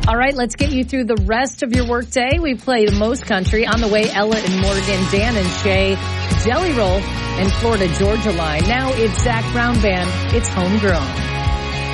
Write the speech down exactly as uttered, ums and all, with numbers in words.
All right, let's get you through the rest of your workday. We played most country. On the way, Ella and Morgan, Dan and Shay, Jelly Roll, and Florida Georgia Line. Now it's Zach Brown Band. It's Homegrown.